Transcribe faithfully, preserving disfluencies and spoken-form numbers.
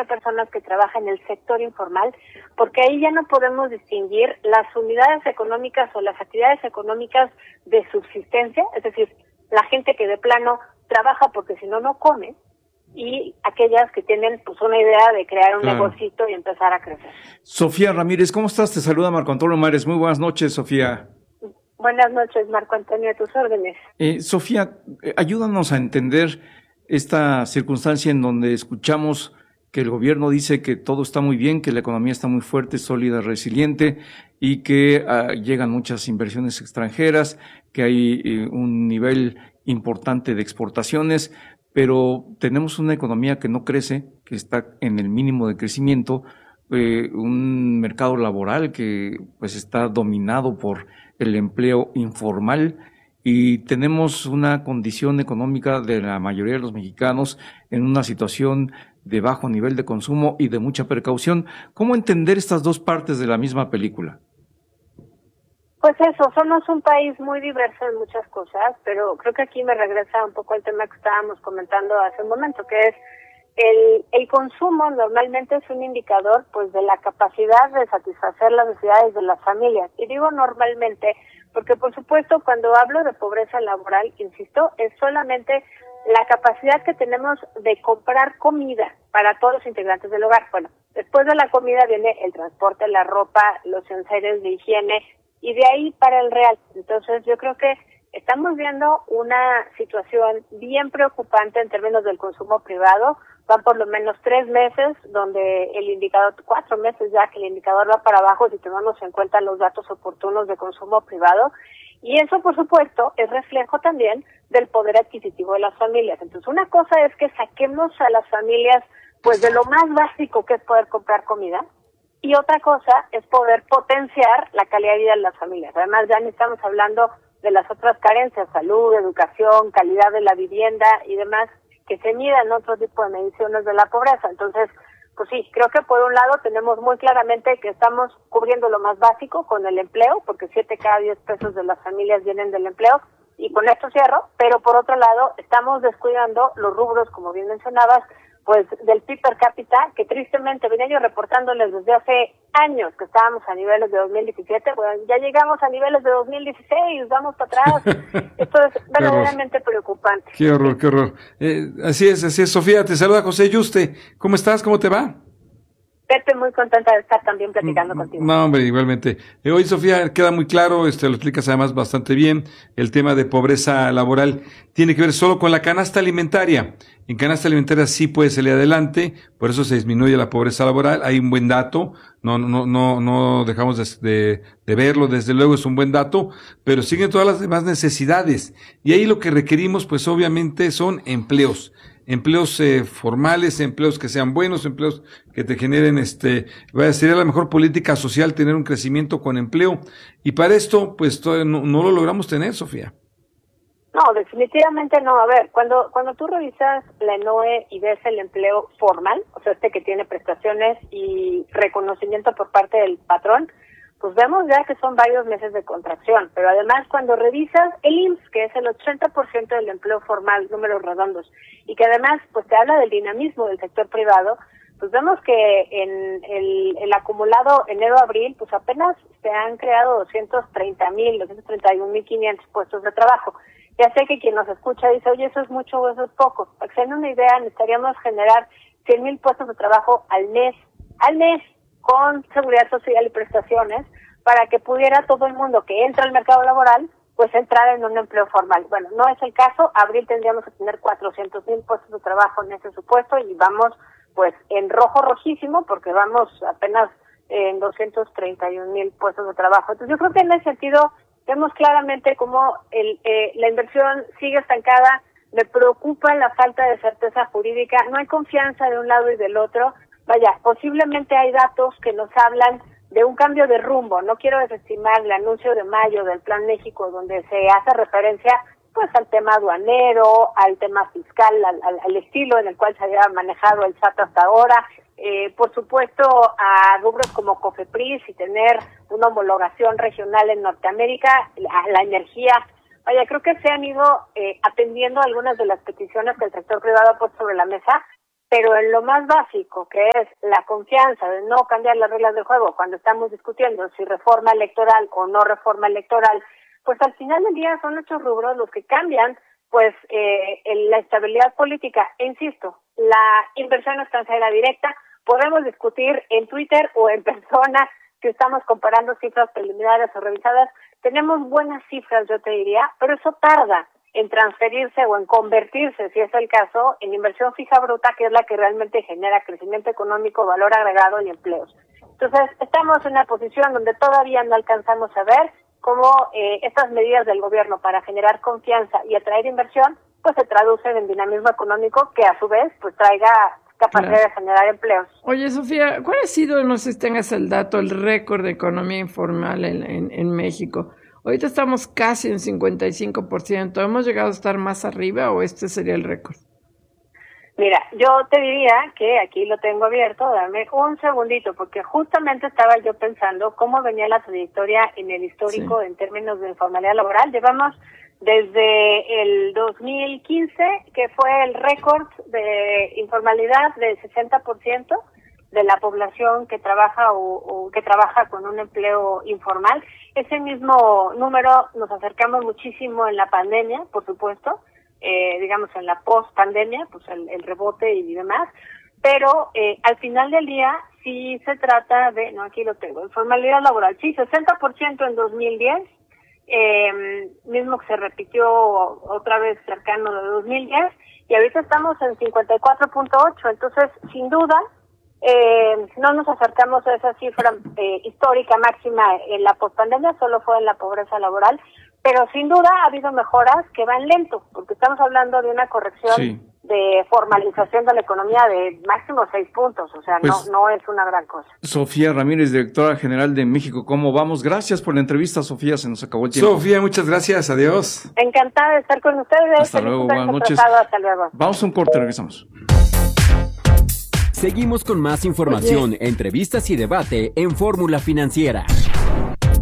de personas que trabajan en el sector informal, porque ahí ya no podemos distinguir las unidades económicas o las actividades económicas de subsistencia, es decir, la gente que de plano trabaja porque si no, no come, y aquellas que tienen pues una idea de crear un claro. negocito y empezar a crecer. Sofía Ramírez, ¿cómo estás? Te saluda Marco Antonio Mares. Muy buenas noches, Sofía. Buenas noches, Marco Antonio, a tus órdenes. Eh, Sofía, eh, ayúdanos a entender esta circunstancia en donde escuchamos que el gobierno dice que todo está muy bien, que la economía está muy fuerte, sólida, resiliente y que uh, llegan muchas inversiones extranjeras, que hay eh, un nivel importante de exportaciones, pero tenemos una economía que no crece, que está en el mínimo de crecimiento, eh, un mercado laboral que pues está dominado por el empleo informal y tenemos una condición económica de la mayoría de los mexicanos en una situación de bajo nivel de consumo y de mucha precaución. ¿Cómo entender estas dos partes de la misma película? Pues eso, somos un país muy diverso en muchas cosas, pero creo que aquí me regresa un poco al tema que estábamos comentando hace un momento, que es el, el consumo normalmente es un indicador pues de la capacidad de satisfacer las necesidades de las familias. Y digo normalmente porque, por supuesto, cuando hablo de pobreza laboral, insisto, es solamente la capacidad que tenemos de comprar comida para todos los integrantes del hogar. Bueno, después de la comida viene el transporte, la ropa, los enseres de higiene, y de ahí para el real. Entonces yo creo que estamos viendo una situación bien preocupante en términos del consumo privado. Van por lo menos tres meses donde el indicador, cuatro meses ya que el indicador va para abajo si tomamos en cuenta los datos oportunos de consumo privado. Y eso, por supuesto, es reflejo también del poder adquisitivo de las familias. Entonces una cosa es que saquemos a las familias pues de lo más básico que es poder comprar comida, y otra cosa es poder potenciar la calidad de vida de las familias. Además, ya ni estamos hablando de las otras carencias, salud, educación, calidad de la vivienda y demás, que se midan otro tipo de mediciones de la pobreza. Entonces, pues sí, creo que por un lado tenemos muy claramente que estamos cubriendo lo más básico con el empleo, porque siete cada diez pesos de las familias vienen del empleo, y con esto cierro, pero por otro lado estamos descuidando los rubros, como bien mencionabas, pues del P I B per cápita, que tristemente venía yo reportándoles desde hace años que estábamos a niveles de dos mil diecisiete, bueno, ya llegamos a niveles de dos mil dieciséis, vamos para atrás. Esto es verdaderamente preocupante. Qué horror, qué horror. Eh, así es, así es, Sofía, te saluda José Yuste. ¿Cómo estás? ¿Cómo te va? Pepe, muy contenta de estar también platicando contigo. No, hombre, igualmente. Eh, hoy, Sofía, queda muy claro, este, lo explicas además bastante bien, el tema de pobreza laboral tiene que ver solo con la canasta alimentaria. En canasta alimentaria sí puede salir adelante, por eso se disminuye la pobreza laboral. Hay un buen dato, no, no, no, no dejamos de, de, de verlo, desde luego es un buen dato, pero siguen todas las demás necesidades. Y ahí lo que requerimos, pues obviamente, son empleos. Empleos eh, formales, empleos que sean buenos, empleos que te generen, este, sería la mejor política social tener un crecimiento con empleo. Y para esto, pues todavía no, no lo logramos tener, Sofía. No, definitivamente no. A ver, cuando cuando tú revisas la E N O E y ves el empleo formal, o sea, este que tiene prestaciones y reconocimiento por parte del patrón, pues vemos ya que son varios meses de contracción. Pero además, cuando revisas el I M S S, que es el ochenta por ciento del empleo formal, números redondos, y que además pues te habla del dinamismo del sector privado, pues vemos que en el, el acumulado enero-abril, pues apenas se han creado doscientos treinta mil, doscientos treinta y un mil quinientos puestos de trabajo. Ya sé que quien nos escucha dice, oye, eso es mucho o eso es poco. Para que se den una idea, necesitaríamos generar cien mil puestos de trabajo al mes, al mes, con seguridad social y prestaciones, para que pudiera todo el mundo que entra al mercado laboral, pues entrar en un empleo formal. Bueno, no es el caso. Abril tendríamos que tener cuatrocientos mil puestos de trabajo en ese supuesto y vamos pues en rojo rojísimo porque vamos apenas en doscientos treinta y un mil puestos de trabajo. Entonces yo creo que en ese sentido vemos claramente cómo el, eh, la inversión sigue estancada. Me preocupa la falta de certeza jurídica, no hay confianza de un lado y del otro. Vaya, posiblemente hay datos que nos hablan de un cambio de rumbo. No quiero desestimar el anuncio de mayo del Plan México, donde se hace referencia pues al tema aduanero, al tema fiscal, al, al, al estilo en el cual se había manejado el S A T hasta ahora, eh, por supuesto a rubros como COFEPRIS y tener una homologación regional en Norteamérica, la, la energía. Vaya, creo que se han ido eh, atendiendo algunas de las peticiones que el sector privado ha puesto sobre la mesa, pero en lo más básico, que es la confianza de no cambiar las reglas del juego cuando estamos discutiendo si reforma electoral o no reforma electoral, pues al final del día son ocho rubros los que cambian pues eh, la estabilidad política. E insisto, la inversión extranjera directa, podemos discutir en Twitter o en persona si estamos comparando cifras preliminares o revisadas. Tenemos buenas cifras, yo te diría, pero eso tarda en transferirse o en convertirse, si es el caso, en inversión fija bruta, que es la que realmente genera crecimiento económico, valor agregado y empleos. Entonces, estamos en una posición donde todavía no alcanzamos a ver cómo eh, estas medidas del gobierno para generar confianza y atraer inversión, pues se traducen en dinamismo económico que a su vez pues traiga capacidad claro. de generar empleos. Oye, Sofía, ¿cuál ha sido, no sé si tengas el dato, el récord de economía informal en, en, en México? Ahorita estamos casi en cincuenta y cinco por ciento. ¿Hemos llegado a estar más arriba o este sería el récord? Mira, yo te diría que aquí lo tengo abierto, dame un segundito, porque justamente estaba yo pensando cómo venía la trayectoria en el histórico sí. en términos de informalidad laboral. Llevamos desde el dos mil quince, que fue el récord de informalidad del sesenta por ciento de la población que trabaja o, o que trabaja con un empleo informal. Ese mismo número nos acercamos muchísimo en la pandemia, por supuesto, eh, digamos en la post-pandemia, pues el, el rebote y demás, pero eh, al final del día sí se trata de, no, aquí lo tengo, informalidad laboral, sí, sesenta por ciento en dos mil diez, eh, mismo que se repitió otra vez cercano de dos mil diez, y ahorita estamos en cincuenta y cuatro punto ocho, entonces sin duda eh, no nos acercamos a esa cifra eh, histórica máxima en la pospandemia, solo fue en la pobreza laboral, pero sin duda ha habido mejoras que van lento, porque estamos hablando de una corrección sí. de formalización de la economía de máximo seis puntos, o sea, pues, no no es una gran cosa. Sofía Ramírez, directora general de México, ¿cómo vamos? Gracias por la entrevista, Sofía, se nos acabó el tiempo. Sofía, muchas gracias, adiós. Encantada de estar con ustedes. Hasta Feliz luego, buenas noches. Hasta luego. Vamos a un corte, regresamos. Seguimos con más información, Oye. entrevistas y debate en Fórmula Financiera.